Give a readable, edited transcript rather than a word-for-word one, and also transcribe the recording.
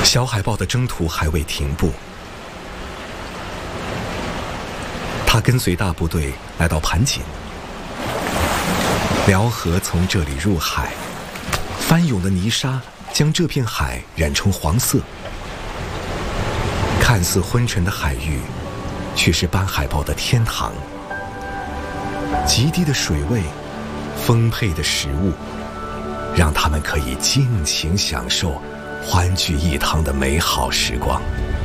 小海豹的征途还未停步，他跟随大部队来到盘锦。辽河从这里入海，翻涌的泥沙将这片海染成黄色。看似昏沉的海域，却是斑海豹的天堂。极低的水位，丰沛的食物，让它们可以尽情享受欢聚一堂的美好时光。